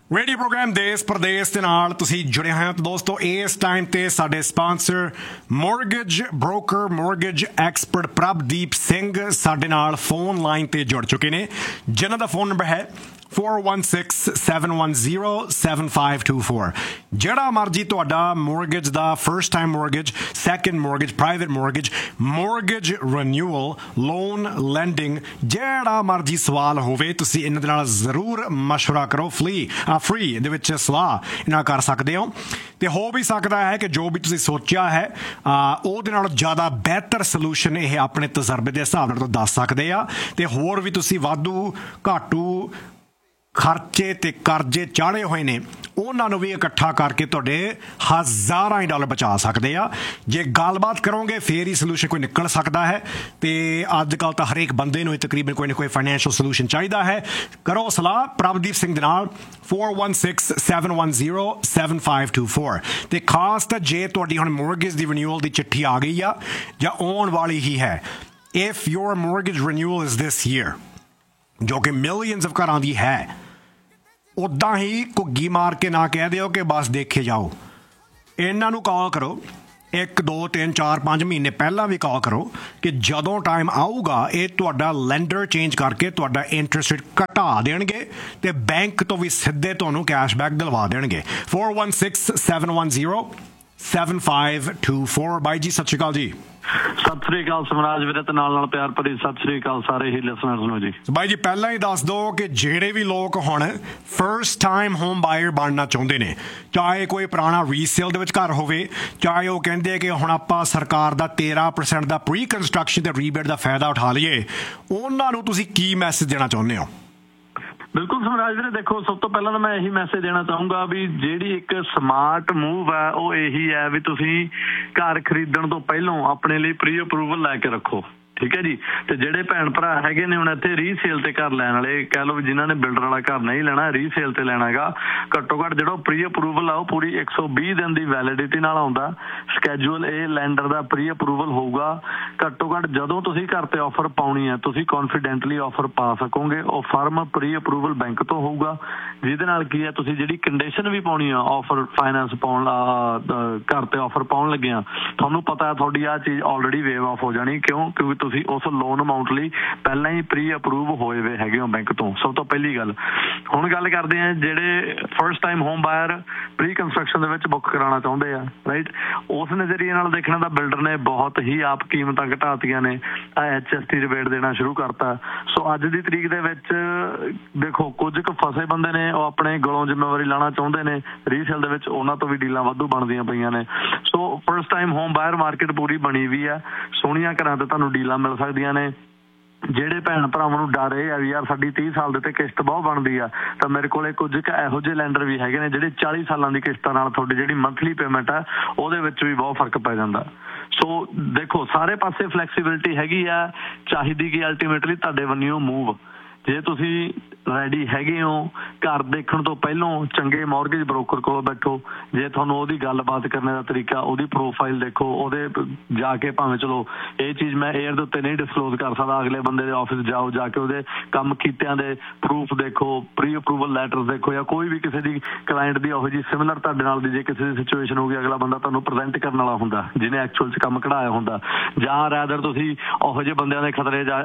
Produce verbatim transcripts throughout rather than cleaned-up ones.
Radio programme ਦੇਸ਼ ਪ੍ਰਦੇਸ਼ ਦੇ ਨਾਲ ਤੁਸੀਂ ਜੁੜੇ ਹੋਏ ਹੋ। ਤਾਂ ਦੋਸਤੋ ਇਸ ਟਾਈਮ ਤੇ ਸਾਡੇ sponsor mortgage broker mortgage expert Prabhdeep Singh ਸਾਡੇ ਨਾਲ ਫੋਨ ਲਾਈਨ ਤੇ ਜੁੜ ਚੁੱਕੇ ਨੇ, ਜਿਨ੍ਹਾਂ ਦਾ ਫੋਨ ਨੰਬਰ ਹੈ four one six seven one zero seven five two four। ਜਿਹੜਾ ਮਰਜੀ ਤੁਹਾਡਾ ਮੋਰਗੇਜ ਦਾ first time mortgage, second mortgage, private mortgage, mortgage renewal, loan landing, ਜਿਹੜਾ ਮਰਜੀ ਸਵਾਲ ਹੋਵੇ ਤੁਸੀਂ ਇਹਨਾਂ ਦੇ ਨਾਲ ਜ਼ਰੂਰ ਮਸ਼ਵਰਾ ਕਰੋ। ਫਲੀ ਫਰੀ ਦੇ ਵਿੱਚ ਸਲਾਹ ਇਹਨਾਂ ਕਰ ਸਕਦੇ ਹੋ। ਤੇ ਹੋ ਵੀ ਸਕਦਾ ਹੈ ਕਿ ਜੋ ਵੀ ਤੁਸੀਂ ਸੋਚਿਆ ਹੈ ਉਹਦੇ ਨਾਲੋਂ ਜ਼ਿਆਦਾ ਬਿਹਤਰ ਸੋਲੂਸ਼ਨ ਇਹ ਆਪਣੇ ਤਜਰਬੇ ਦੇ ਹਿਸਾਬ ਨਾਲ ਦੱਸ ਸਕਦੇ ਆ। ਤੇ ਹੋਰ ਵੀ ਤੁਸੀਂ ਵਾਧੂ ਘਾਟੂ ਖਰਚੇ ਤੇ ਕਰਜ਼ੇ ਚਾੜੇ ਹੋਏ ਨੇ ਉਹਨਾਂ ਨੂੰ ਵੀ ਇਕੱਠਾ ਕਰਕੇ ਤੁਹਾਡੇ ਹਜ਼ਾਰਾਂ ਹੀ ਡਾਲਰ ਬਚਾ ਸਕਦੇ ਆ। ਜੇ ਗੱਲਬਾਤ ਕਰੋਗੇ ਫਿਰ ਹੀ ਸੋਲੂਸ਼ਨ ਕੋਈ ਨਿਕਲ ਸਕਦਾ ਹੈ। ਤੇ ਅੱਜ ਕੱਲ੍ਹ ਤਾਂ ਹਰੇਕ ਬੰਦੇ ਨੂੰ ਤਕਰੀਬਨ ਕੋਈ ਨਾ ਕੋਈ ਫਾਈਨੈਂਸ਼ੀਅਲ ਸੋਲੂਸ਼ਨ ਚਾਹੀਦਾ ਹੈ। ਕਰੋ ਸਲਾਹ ਪ੍ਰਭਦੀਪ ਸਿੰਘ ਦੇ ਨਾਲ four one six seven one zero seven five two four। ਤੇ ਖਾਸ ਤਾਂ ਜੇ ਤੁਹਾਡੀ ਹੁਣ ਮੋਰਗੇਜ ਦੀ ਰਿਨਿਊਅਲ ਦੀ ਚਿੱਠੀ ਆ ਗਈ ਆ ਜਾਂ ਆਉਣ ਵਾਲੀ ਹੀ ਹੈ, if your mortgage renewal is this year, ਜੋ ਕਿ ਮਿਲੀਅਨਸ ਆਫ ਘਰਾਂ ਦੀ ਹੈ, ਉੱਦਾਂ ਹੀ ਘੁੱਗੀ ਮਾਰ ਕੇ ਨਾ ਕਹਿ ਦਿਓ ਕਿ ਬਸ ਦੇਖੇ ਜਾਓ। ਇਹਨਾਂ ਨੂੰ ਕਾਲ ਕਰੋ, ਇੱਕ ਦੋ ਤਿੰਨ ਚਾਰ ਪੰਜ ਮਹੀਨੇ ਪਹਿਲਾਂ ਵੀ ਕਾਲ ਕਰੋ ਕਿ ਜਦੋਂ ਟਾਈਮ ਆਊਗਾ ਇਹ ਤੁਹਾਡਾ ਲੈਂਡਰ ਚੇਂਜ ਕਰਕੇ ਤੁਹਾਡਾ ਇੰਟਰਸਟ ਰੇਟ ਘਟਾ ਦੇਣਗੇ ਤੇ ਬੈਂਕ ਤੋਂ ਵੀ ਸਿੱਧੇ ਤੁਹਾਨੂੰ ਕੈਸ਼ਬੈਕ ਦਿਲਵਾ ਦੇਣਗੇ। four one six seven one zero seven five two four। ਬਾਈ ਜੀ ਸਤਿ ਸ਼੍ਰੀ ਅਕਾਲ ਜੀ। ਸਤਿ ਸ੍ਰੀ ਅਕਾਲ ਸਮਰਾਜ ਵੀਰੇ ਤੇ ਨਾਲ ਨਾਲ ਪਿਆਰ ਭਰੀ ਸਤਿ ਸ੍ਰੀ ਅਕਾਲ ਸਾਰੇ ਹੀ ਲਿਸਨਰਸ ਨੂੰ ਜੀ। ਬਾਈ ਜੀ ਪਹਿਲਾਂ ਹੀ ਦੱਸ ਦਿਓ ਕਿ ਜਿਹੜੇ ਵੀ ਲੋਕ ਹੁਣ ਫਰਸਟ ਟਾਈਮ ਹੋਮ ਬਾਇਰ ਬਣਨਾ ਚਾਹੁੰਦੇ ਨੇ, ਚਾਹੇ ਕੋਈ ਪੁਰਾਣਾ ਰੀਸੇਲ ਦੇ ਵਿੱਚ ਘਰ ਹੋਵੇ, ਚਾਹੇ ਉਹ ਕਹਿੰਦੇ ਕਿ ਹੁਣ ਆਪਾਂ ਸਰਕਾਰ ਦਾ ਤੇਰਾਂ ਪਰਸੈਂਟ ਦਾ ਪ੍ਰੀ ਕੰਸਟਰਕਸ਼ਨ ਤੇ ਰੀਬੇਟ ਦਾ ਫਾਇਦਾ ਉਠਾ ਲਈਏ, ਉਹਨਾਂ ਨੂੰ ਤੁਸੀਂ ਕੀ ਮੈਸੇਜ ਦੇਣਾ ਚਾਹੁੰਦੇ ਹੋ? ਬਿਲਕੁਲ ਸਮਰਾਜ ਵੀਰੇ, ਦੇਖੋ ਸਭ ਤੋਂ ਪਹਿਲਾਂ ਤਾਂ ਮੈਂ ਇਹੀ ਮੈਸੇਜ ਦੇਣਾ ਚਾਹੂੰਗਾ ਵੀ ਜਿਹੜੀ ਇੱਕ ਸਮਾਰਟ ਮੂਵ ਹੈ ਉਹ ਇਹੀ ਹੈ ਵੀ ਤੁਸੀਂ ਘਰ ਖਰੀਦਣ ਤੋਂ ਪਹਿਲਾਂ ਆਪਣੇ ਲਈ ਪ੍ਰੀ ਅਪਰੂਵਲ ਲੈ ਕੇ ਰੱਖੋ। ਠੀਕ ਹੈ ਜੀ। ਤੇ ਜਿਹੜੇ ਭੈਣ ਭਰਾ ਹੈਗੇ ਨੇ ਹੁਣ ਇੱਥੇ ਰੀਸੇਲ ਤੇ ਘਰ ਲੈਣ ਵਾਲੇ, ਕਹਿ ਲਓ ਵੀ ਜਿਨ੍ਹਾਂ ਨੇ ਬਿਲਡਰ ਵਾਲਾ ਘਰ ਨਹੀਂ ਲੈਣਾ, ਰੀਸੇਲ ਤੇ ਲੈਣਾ ਹੈਗਾ, ਘੱਟੋ ਘੱਟ ਜਿਹੜਾ ਪ੍ਰੀ ਅਪਰੂਵਲ ਆ ਉਹ ਪੂਰੀ ਇੱਕ ਸੌ ਵੀਹ ਦਿਨ ਦੀ ਵੈਲਿਡਿਟੀ ਨਾਲ ਆਉਂਦਾ। ਸਕੈਜੂਅਲ ਇਹ ਲੈਂਡਰ ਦਾ ਪ੍ਰੀ ਅਪਰੂਵਲ ਹੋਊਗਾ। ਘੱਟੋ ਘੱਟ ਜਦੋਂ ਤੁਸੀਂ ਘਰ ਤੇ ਆਫਰ ਪਾਉਣੀ ਹੈ ਤੁਸੀਂ ਕੌਨਫੀਡੈਂਟਲੀ ਆਫਰ ਪਾ ਸਕੋਗੇ। ਉਹ ਫਰਮ ਪ੍ਰੀ ਅਪਰੂਵਲ ਬੈਂਕ ਤੋਂ ਹੋਊਗਾ, ਜਿਹਦੇ ਨਾਲ ਕੀ ਹੈ ਤੁਸੀਂ ਜਿਹੜੀ ਕੰਡੀਸ਼ਨ ਵੀ ਪਾਉਣੀ ਆ ਆਫਰ ਫਾਈਨੈਂਸ ਪਾਉਣ ਘਰ ਤੇ ਆਫਰ ਪਾਉਣ ਲੱਗਿਆ, ਤੁਹਾਨੂੰ ਪਤਾ ਤੁਹਾਡੀ ਆਹ ਚੀਜ਼ ਆਲਰੇਡੀ ਵੇਵ ਆਫ ਹੋ ਜਾਣੀ। ਕਿਉਂ? ਕਿਉਂਕਿ ਤੁਸੀਂ ਉਸ ਲੋਨ ਅਮਾਊਂਟ ਲਈ ਪਹਿਲਾਂ ਹੀ ਪ੍ਰੀ ਅਪਰੂਵ ਹੋਏ ਹੋਏ ਹੈਗੇ ਹੋ ਬੈਂਕ ਤੋਂ। ਸਭ ਤੋਂ ਪਹਿਲੀ ਗੱਲ। ਹੁਣ ਗੱਲ ਕਰਦੇ ਆ ਜਿਹੜੇ first time home ਬਾਇਰ pre construction ਦੇ ਵਿੱਚ ਬੁੱਕ ਕਰਾਉਣਾ ਚਾਹੁੰਦੇ ਆ, ਰਾਈਟ। ਉਸ ਨਜ਼ਰੀਏ ਨਾਲ ਦੇਖਣਾ ਤਾਂ ਬਿਲਡਰ ਨੇ ਬਹੁਤ ਹੀ ਆਪ ਕੀਮਤਾਂ ਘਟਾਤੀਆਂ ਨੇ, ਐਚ ਐਸ ਟੀ ਰਿਬੇਟ ਦੇਣਾ ਸ਼ੁਰੂ ਕਰਤਾ। ਸੋ ਅੱਜ ਦੀ ਤਰੀਕ ਦੇ ਵਿੱਚ ਦੇਖੋ ਕੁਝ ਕੁ ਫਸੇ ਬੰਦੇ ਨੇ ਉਹ ਆਪਣੇ ਗਲੋਂ ਜ਼ਿੰਮੇਵਾਰੀ ਲਾਉਣਾ ਚਾਹੁੰਦੇ ਨੇ ਰੀਸੇਲ ਦੇ ਵਿੱਚ, ਉਹਨਾਂ ਤੋਂ ਵੀ ਡੀਲਾਂ ਵਾਧੂ ਬਣਦੀਆਂ ਪਈਆਂ ਨੇ। ਸੋ ਫਰਸਟ ਟਾਈਮ ਹੋਮ ਬਾਇਰ ਮਾਰਕੀਟ ਪੂਰੀ ਬਣੀ ਵੀ ਆ, ਸੋਹਣੀਆਂ ਘਰਾਂ ਤੇ ਤੁਹਾਨੂੰ ਡੀਲਾਂ ਮਿਲ ਸਕਦੀਆਂ ਨੇ। ਜਿਹੜੇ ਭੈਣ ਭਰਾਵਾਂ ਨੂੰ ਡਰ ਇਹ ਆ ਵੀ ਯਾਰ ਸਾਡੀ ਤੀਹ ਸਾਲ ਦੇ ਤੇ ਕਿਸ਼ਤ ਬਹੁਤ ਬਣਦੀ ਆ, ਤਾਂ ਮੇਰੇ ਕੋਲੇ ਕੁਝ ਕੁ ਇਹੋ ਜਿਹੇ ਲੈਂਡਰ ਵੀ ਹੈਗੇ ਨੇ ਜਿਹੜੇ ਚਾਲੀ ਸਾਲਾਂ ਦੀ ਕਿਸ਼ਤਾਂ ਨਾਲ ਤੁਹਾਡੀ ਜਿਹੜੀ ਮੰਥਲੀ ਪੇਮੈਂਟ ਆ ਉਹਦੇ ਵਿੱਚ ਵੀ ਬਹੁਤ ਫਰਕ ਪੈ ਜਾਂਦਾ। ਸੋ ਦੇਖੋ ਸਾਰੇ ਪਾਸੇ ਫਲੈਕਸੀਬਿਲਿਟੀ ਹੈਗੀ ਆ, ਚਾਹੀਦੀ ਕਿ ਅਲਟੀਮੇਟਲੀ ਤੁਹਾਡੇ ਵੱਲੋਂ ਮੂਵ। ਜੇ ਤੁਸੀਂ ਰੈਡੀ ਹੈਗੇ ਹੋ ਘਰ ਦੇਖਣ ਤੋਂ ਪਹਿਲਾਂ ਚੰਗੇ ਮੌਰਗੇਜ ਬ੍ਰੋਕਰ ਕੋਲ ਬੈਠੋ। ਜੇ ਤੁਹਾਨੂੰ ਉਹਦੀ ਗੱਲਬਾਤ ਕਰਨ ਦਾ ਤਰੀਕਾ, ਉਹਦੀ ਪ੍ਰੋਫਾਈਲ ਦੇਖੋ, ਉਹਦੇ ਜਾ ਕੇ ਭਾਵੇਂ ਚਲੋ ਇਹ ਚੀਜ਼ ਮੈਂ ਏਅਰ ਦੇ ਉੱਤੇ ਨਹੀਂ ਡਿਸਕਲੋਜ਼ ਕਰ ਸਕਦਾ, ਅਗਲੇ ਬੰਦੇ ਦੇ ਆਫਿਸ ਜਾਓ, ਜਾ ਕੇ ਉਹਦੇ ਕੰਮ ਕੀਤਿਆਂ ਦੇ ਪ੍ਰੂਫ ਦੇਖੋ, ਪ੍ਰੀ ਅਪਰੂਵਲ ਲੈਟਰ ਦੇਖੋ, ਜਾਂ ਕੋਈ ਵੀ ਕਿਸੇ ਦੀ ਕਲਾਇੰਟ ਦੀ ਉਹੋ ਜਿਹੀ ਸਿਮਿਲਰ ਤੁਹਾਡੇ ਨਾਲ ਦੀ ਜੇ ਕਿਸੇ ਦੀ ਸਿਚੁਏਸ਼ਨ ਹੋਊਗੀ, ਅਗਲਾ ਬੰਦਾ ਤੁਹਾਨੂੰ ਪ੍ਰੈਜ਼ੈਂਟ ਕਰਨ ਵਾਲਾ ਹੁੰਦਾ ਜਿਹਨੇ ਐਕਚੁਅਲ 'ਚ ਕੰਮ ਕਢਾਇਆ ਹੁੰਦਾ। ਜਾਂ ਰੈਦਰ ਤੁਸੀਂ ਉਹੋ ਜਿਹੇ ਬੰਦਿਆਂ ਦੇ ਖਤਰੇ ਜਾ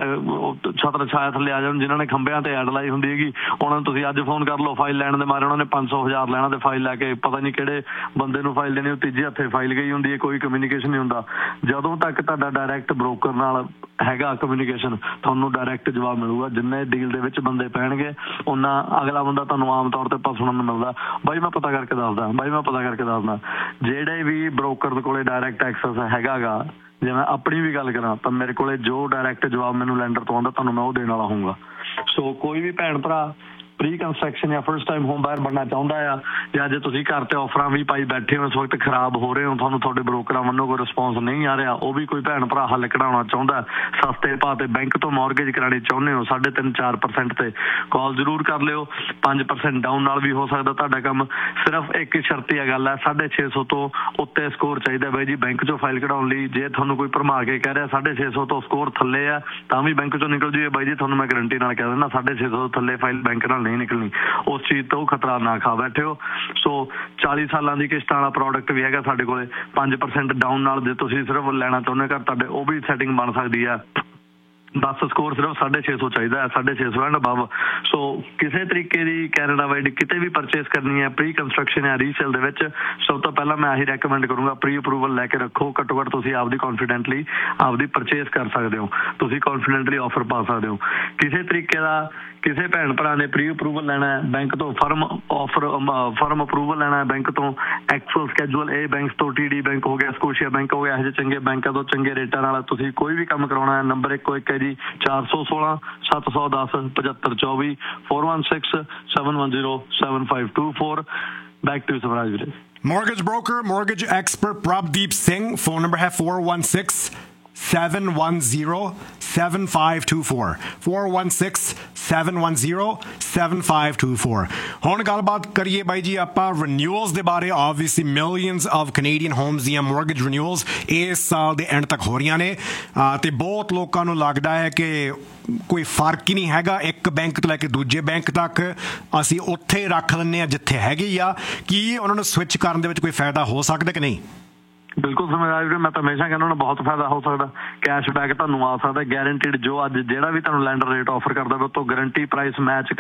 ਛਤਰ ਛਾਇਆ ਥੱਲੇ ਆ ਜਾਣ ਜਿਨ੍ਹਾਂ ਨੇ ਖੰਭਿਆਂ ਤੇ ਐਡ ਲਾਈ ਹੁੰਦੀ ਹੈਗੀ, ਉਹਨਾਂ ਨੂੰ ਤੁਸੀਂ ਅੱਜ ਫੋਨ ਕਰ ਲਓ ਫਾਈਲ ਲੈਣ ਦੇ ਮਾਰੇ ਉਹਨਾਂ ਨੇ ਪੰਜ ਸੌ ਹਜ਼ਾਰ ਲੈਣਾ ਤੇ ਫਾਈਲ ਲੈ ਕੇ ਪਤਾ ਨਹੀਂ ਕਿਹੜੇ ਬੰਦੇ ਨੂੰ ਫਾਈਲ ਦੇਣੀ, ਉਹ ਤੀਜੇ ਹੱਥੇ ਫਾਈਲ ਗਈ ਹੁੰਦੀ ਹੈ, ਕੋਈ ਕਮਿਊਨੀਕੇਸ਼ਨ ਨਹੀਂ ਹੁੰਦਾ। ਜਦੋਂ ਤੱਕ ਤੁਹਾਡਾ ਡਾਇਰੈਕਟ ਬ੍ਰੋਕਰ ਨਾਲ ਹੈਗਾ ਕਮਿਊਨੀਕੇਸ਼ਨ, ਤੁਹਾਨੂੰ ਡਾਇਰੈਕਟ ਜਵਾਬ ਮਿਲੂਗਾ। ਜਿੰਨੇ ਡੀਲ ਦੇ ਵਿੱਚ ਬੰਦੇ ਪੈਣਗੇ ਉਹਨਾਂ ਅਗਲਾ ਬੰਦਾ ਤੁਹਾਨੂੰ ਆਮ ਤੌਰ ਤੇ ਆਪਾਂ ਸੁਣਨ ਨੂੰ ਮਿਲਦਾ, ਬਾਈ ਮੈਂ ਪਤਾ ਕਰਕੇ ਦੱਸਦਾ, ਬਾਈ ਮੈਂ ਪਤਾ ਕਰਕੇ ਦੱਸਦਾ। ਜਿਹੜੇ ਵੀ ਬ੍ਰੋਕਰ ਦੇ ਕੋਲੇ ਡਾਇਰੈਕਟ ਐਕਸੈਸ ਹੈਗਾ ਗਾ, ਜੇ ਮੈਂ ਆਪਣੀ ਵੀ ਗੱਲ ਕਰਾਂ ਤਾਂ ਮੇਰੇ ਕੋਲੇ ਜੋ ਡਾਇਰੈਕਟ ਜਵਾਬ ਮੈਨੂੰ ਲੈਂਡਰ ਤੋਂ ਆਉਂਦਾ ਤੁਹਾਨੂੰ ਮੈਂ ਉਹ ਦੇਣ ਵਾਲਾ ਹੋਊਗਾ। ਸੋ ਕੋਈ ਵੀ ਭੈਣ ਭਰਾ ਪ੍ਰੀ ਕੰਸਟਰਕਸ਼ਨ ਜਾਂ ਫਰਸਟ ਟਾਈਮ ਹੋਮ ਬਾਇਰ ਬਣਨਾ ਚਾਹੁੰਦਾ ਆ, ਜਾਂ ਜੇ ਤੁਸੀਂ ਘਰ ਤੇ ਆਫਰਾਂ ਵੀ ਪਾਈ ਬੈਠੇ ਹੋ, ਇਸ ਵਕਤ ਖਰਾਬ ਹੋ ਰਹੇ ਹੋ, ਤੁਹਾਨੂੰ ਤੁਹਾਡੇ ਬ੍ਰੋਕਰਾਂ ਵੱਲੋਂ ਕੋਈ ਰਿਸਪੌਂਸ ਨਹੀਂ ਆ ਰਿਹਾ, ਉਹ ਵੀ ਕੋਈ ਭੈਣ ਭਰਾ ਹੱਲ ਕਢਾਉਣਾ ਚਾਹੁੰਦਾ, ਸਸਤੇ ਭਾਅ ਤੇ ਬੈਂਕ ਤੋਂ ਮੌਰਗੇਜ ਕਰਾਉਣੀ ਚਾਹੁੰਦੇ ਹੋ ਸਾਢੇ ਤਿੰਨ ਚਾਰ ਪਰਸੈਂਟ ਤੇ, ਕਾਲ ਜ਼ਰੂਰ ਕਰ ਲਿਓ। ਪੰਜ ਪਰਸੈਂਟ ਡਾਊਨ ਨਾਲ ਵੀ ਹੋ ਸਕਦਾ ਤੁਹਾਡਾ ਕੰਮ। ਸਿਰਫ ਇੱਕ ਸ਼ਰਤੀ ਆ ਗੱਲ ਹੈ, ਸਾਢੇ ਛੇ ਸੌ ਤੋਂ ਉੱਤੇ ਸਕੋਰ ਚਾਹੀਦਾ ਬਾਈ ਜੀ ਬੈਂਕ ਚੋਂ ਫਾਈਲ ਕਢਾਉਣ ਲਈ। ਜੇ ਤੁਹਾਨੂੰ ਕੋਈ ਭਰਮਾ ਕੇ ਕਹਿ ਰਿਹਾ ਸਾਢੇ ਛੇ ਸੌ ਤੋਂ ਸਕੋਰ ਥੱਲੇ ਆ ਤਾਂ ਵੀ ਬੈਂਕ ਚੋਂ ਨਿਕਲ ਜੂਏ ਬਾਈ ਜੀ, ਤੁਹਾਨੂੰ ਮੈਂ ਗਰੰਟੀ ਨਾਲ ਕਹਿ ਦਿੰਦਾ ਸਾਢੇ ਛੇ ਸੌ ਤੋਂ ਥੱਲੇ ਫਾਈਲ ਬੈਂਕ ਨਾਲ ਨਹੀਂ नहीं निकलनी, उस चीज़ तो खतरा ना खा बैठे हो। सो चालीस सालों की किश्त वाला प्रोडक्ट भी है साडे कोले, पाँच परसेंट डाउन नाल जे तुसीं सिर्फ लेना चाहुंदे घर तुहाडे वो भी सैटिंग बन सकती है। दस स्कोर सिर्फ साढ़े छे सौ चाहिए है, साढ़े छे सौ एंड अबव। सो किसी तरीके की कैनेडा वाइड किते भी परचेस करनी है प्री कंस्ट्रक्शन या रीसेल दे विच, सब तो पहला मैं यही रैकमेंड करूँगा प्री अप्रूवल लैके रखो। घट्टो घट्ट तुसीं आपदी कॉन्फिडेंटली आपदी परचेस कर सकते हो, तुसीं कॉन्फिडेंटली ऑफर पा सकते हो। किसी तरीके का किसी भैन भरा ने प्री अप्रूवल लेना है बैंक तो, फर्म ऑफर फर्म अप्रूवल लेना है बैंक तो, एक्सल स्कैजुअल ए बैंक तो, टी डी बैंक हो गया, स्कोशिया बैंक हो गया, ਇਹੋ चंगे बैंक तो चंगे रेटा नाल तुसीं कोई भी काम करवाना है। नंबर एक एक है जी चार सौ सोलह सत्त सौ दस पचहत्तर चौबी four one six seven one zero seven five to four. Back to Swaraj Veere. Mortgage broker, mortgage expert Prabdeep Singh. Phone number है four one six seven one zero seven five two four four one six seven one zero seven five two four। ਹੁਣ ਗੱਲਬਾਤ ਕਰੀਏ ਬਾਈ ਜੀ ਆਪਾਂ ਰਿਨਿਊਅਲਸ ਦੇ ਬਾਰੇ। Obviously millions of Canadian homes ਦੀਆਂ mortgage ਰਿਨਿਊਅਲਸ ਇਸ ਸਾਲ ਦੇ ਐਂਡ ਤੱਕ ਹੋ ਰਹੀਆਂ ਨੇ ਤੇ ਬਹੁਤ ਲੋਕਾਂ ਨੂੰ ਲੱਗਦਾ ਹੈ ਕਿ ਕੋਈ ਫਰਕ ਹੀ ਨਹੀਂ ਹੈਗਾ ਇੱਕ ਬੈਂਕ ਤੋਂ ਲੈ ਕੇ ਦੂਜੇ ਬੈਂਕ ਤੱਕ, ਅਸੀਂ ਉੱਥੇ ਰੱਖ ਲੈਂਦੇ ਹਾਂ ਜਿੱਥੇ ਹੈਗੀ ਆ। ਕੀ ਉਹਨਾਂ ਨੂੰ ਸਵਿਚ ਕਰਨ ਦੇ ਵਿੱਚ ਕੋਈ ਫਾਇਦਾ ਹੋ ਸਕਦਾ ਕਿ ਨਹੀਂ? बिल्कुल समझ मैं तो हमेशा कहना उन्हें बहुत फायदा हो सकता, कैशबैक तुहानूं आ सकता, गारंटीड जो अज जिहड़ा भी तुहानूं लैंडर रेट ऑफर करता है तो गारंटी प्राइस मैच